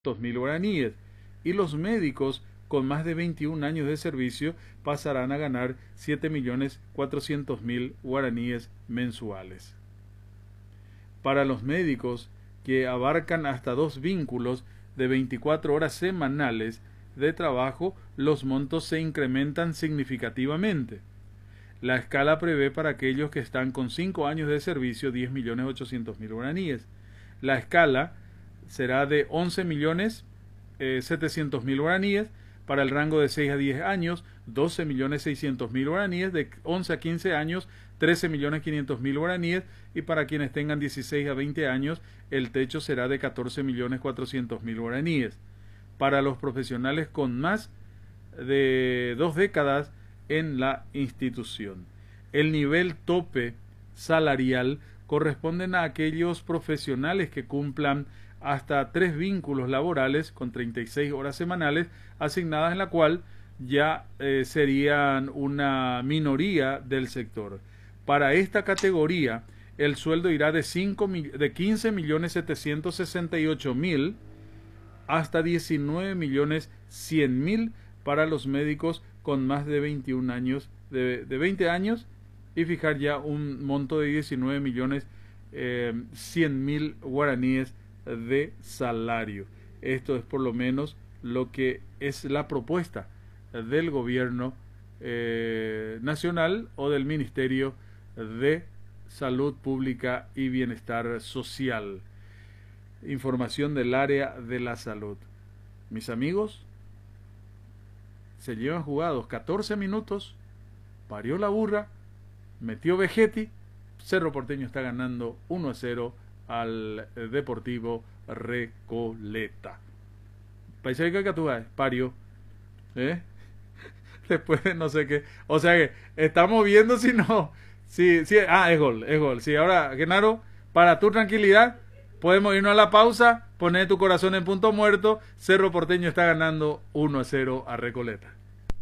mil guaraníes, y los médicos con más de 21 años de servicio pasarán a ganar 7.400.000 guaraníes mensuales. Para los médicos que abarcan hasta 2 vínculos de 24 horas semanales de trabajo, los montos se incrementan significativamente. La escala prevé para aquellos que están con 5 años de servicio 10.800.000 guaraníes. La escala será de 11.700.000 guaraníes, para el rango de 6 a 10 años, 12.600.000 guaraníes, de 11 a 15 años, 13.500.000 guaraníes, y para quienes tengan 16 a 20 años, el techo será de 14.400.000 guaraníes. Para los profesionales con más de 2 décadas en la institución. El nivel tope salarial corresponden a aquellos profesionales que cumplan hasta 3 vínculos laborales con 36 horas semanales asignadas, en la cual ya serían una minoría del sector. Para esta categoría, el sueldo irá de 15.768.000 hasta 19.100.000 para los médicos con más de 21 años, de 20 años, y fijar ya un monto de 19.100.000 guaraníes de salario. Esto es por lo menos lo que es la propuesta del gobierno nacional o del Ministerio de Salud Pública y Bienestar Social. Información del área de la salud. Mis amigos, se llevan jugados 14 minutos, parió la burra, metió Vegetti, Cerro Porteño está ganando 1-0 al Deportivo Recoleta. Paisa que tú parió, después de no sé qué, o sea que estamos viendo si no, sí, es gol, sí. Ahora, Genaro, para tu tranquilidad, podemos irnos a la pausa, poner tu corazón en punto muerto. Cerro Porteño está ganando 1-0 a Recoleta.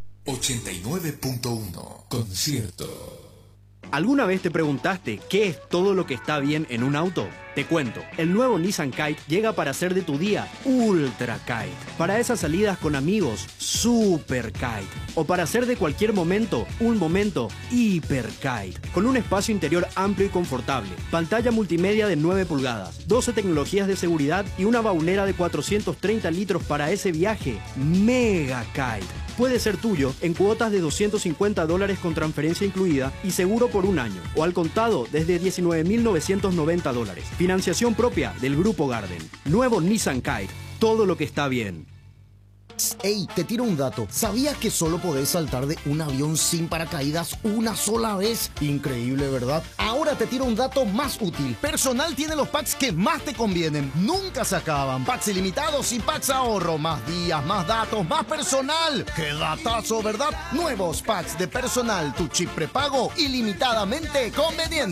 89.1 Concierto. ¿Alguna vez te preguntaste qué es todo lo que está bien en un auto? Te cuento, el nuevo Nissan Kite llega para hacer de tu día Ultra Kite. Para esas salidas con amigos, Super Kite. O para hacer de cualquier momento, un momento Hiper Kite. Con un espacio interior amplio y confortable, pantalla multimedia de 9 pulgadas, 12 tecnologías de seguridad y una baulera de 430 litros para ese viaje Mega Kite. Puede ser tuyo en cuotas de $250 con transferencia incluida y seguro por un año, o al contado desde $19.990. Financiación propia del Grupo Garden. Nuevo Nissan Kite, todo lo que está bien. Ey, te tiro un dato. ¿Sabías que solo podés saltar de un avión sin paracaídas una sola vez? Increíble, ¿verdad? Ahora te tiro un dato más útil. Personal tiene los packs que más te convienen. Nunca se acaban. Packs ilimitados y packs ahorro. Más días, más datos, más personal. ¡Qué datazo!, ¿verdad? Nuevos packs de Personal. Tu chip prepago ilimitadamente conveniente.